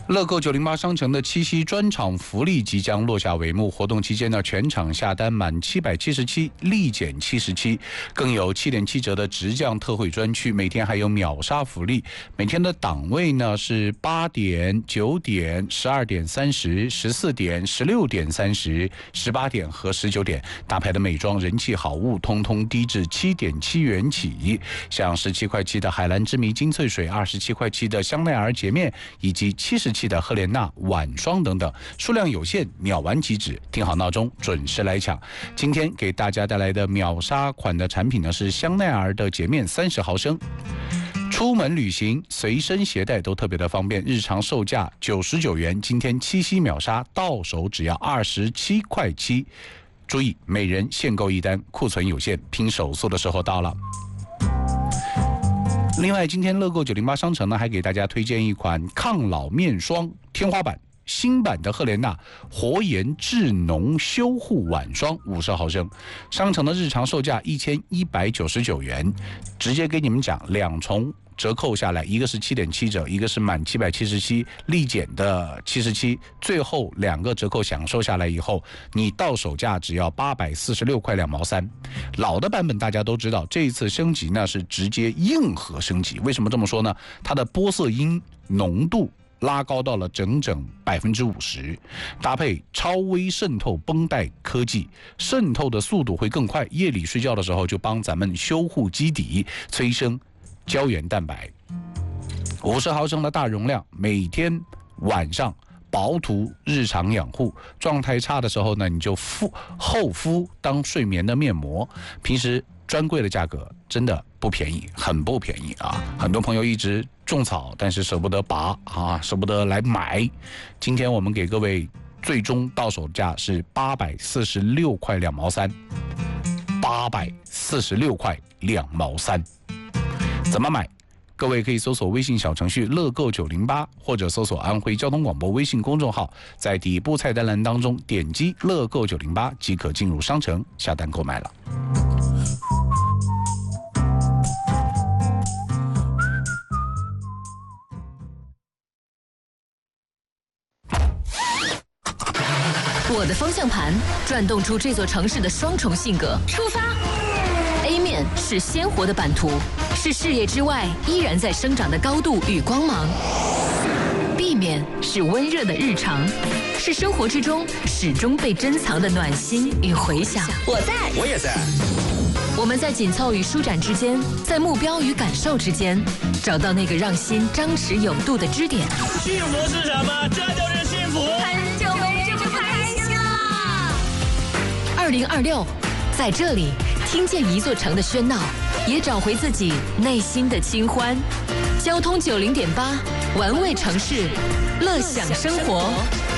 乐购908商城的七夕专场福利即将落下帷幕，活动期间呢，全场下单满777立减77，更有7.7折的直降特惠专区，每天还有秒杀福利。每天的档位呢是8点、9点、12点30、14点、16点30、18点和19点，大牌的美妆、人气好物，通通低至7.7元起。像17块7的海蓝之谜精粹水、27块7的香奈儿洁面，以及77的赫莲娜晚霜等等，数量有限，秒完即止。听好闹钟，准时来抢。今天给大家带来的秒杀款的产品呢是香奈儿的洁面30毫升。出门旅行随身携带都特别的方便，日常售价99元，今天七夕秒杀，到手只要27块7。注意，每人限购1单，库存有限，拼手速的时候到了。另外，今天乐购908商城呢，还给大家推荐一款抗老面霜天花板新版的赫莲娜活颜智浓修护晚霜50毫升，商城的日常售价1199元，直接给你们讲两重折扣下来，一个是7.7折，一个是满777立减的77，最后2个折扣享受下来以后，你到手价只要846块2毛3。老的版本大家都知道，这一次升级呢是直接硬核升级。为什么这么说呢？它的玻色因浓度拉高到了整整50%，搭配超微渗透绷带科技，渗透的速度会更快，夜里睡觉的时候就帮咱们修护基底，催生胶原蛋白。50毫升的大容量，每天晚上薄涂日常养护，状态差的时候呢，你就厚敷当睡眠的面膜。平时专柜的价格真的不便宜，很不便宜啊！很多朋友一直种草，但是舍不得拔啊，舍不得来买。今天我们给各位最终到手价是846块2毛3，846块2毛3。怎么买？各位可以搜索微信小程序乐购908，或者搜索安徽交通广播微信公众号，在底部菜单栏当中点击乐购908即可进入商城下单购买了。 我的方向盘转动出这座城市的双重性格。出发 A 面是鲜活的版图，是视野之外依然在生长的高度与光芒。B 面是温热的日常，是生活之中始终被珍藏的暖心与回响。 我在， 我也在。 我们在紧凑与舒展之间，在目标与感受之间，找到那个让心张弛有度的支点。 幸福是什么？这就是幸福。 很久没这么开心了。 2026，在这里听见一座城的喧闹，也找回自己内心的清欢。交通90.8，玩味城市，乐享生活。